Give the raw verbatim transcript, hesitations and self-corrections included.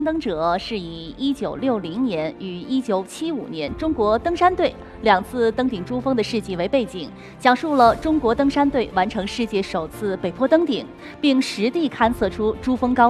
登者是以一九六零年与一九七五年中国登山队两次登顶珠峰的事迹为背景，讲述了中国登山队完成世界首次北坡登顶，并实地勘测出珠峰高